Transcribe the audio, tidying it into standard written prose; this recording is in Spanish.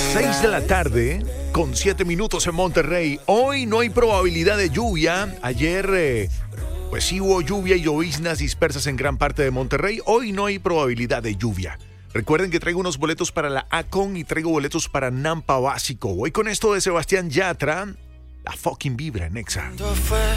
6 de la tarde, con 7 minutos en Monterrey. Hoy no hay probabilidad de lluvia. Ayer, pues sí hubo lluvia y lloviznas dispersas en gran parte de Monterrey. Hoy no hay probabilidad de lluvia. Recuerden que traigo unos boletos para la Akon y traigo boletos para Nampa Básico. Voy con esto de Sebastián Yatra. La fucking vibra en Nexa. ¿Cuándo fue